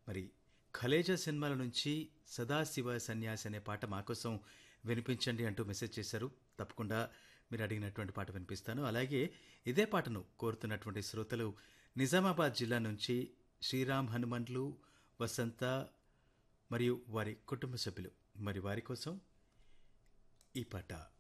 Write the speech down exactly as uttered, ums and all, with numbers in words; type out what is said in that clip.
మరి ఖలేజా సినిమాల నుంచి సదాశివ సన్యాసి అనే పాట మాకోసం వినిపించండి అంటూ మెసేజ్ చేశారు. తప్పకుండా మీరు అడిగినటువంటి పాట వినిపిస్తాను. అలాగే ఇదే పాటను కోరుతున్నటువంటి శ్రోతలు నిజామాబాద్ జిల్లా నుంచి శ్రీరామ్ హనుమండ్లు, వసంత మరియు వారి కుటుంబ సభ్యులు. మరి వారి కోసం ఈ పాట.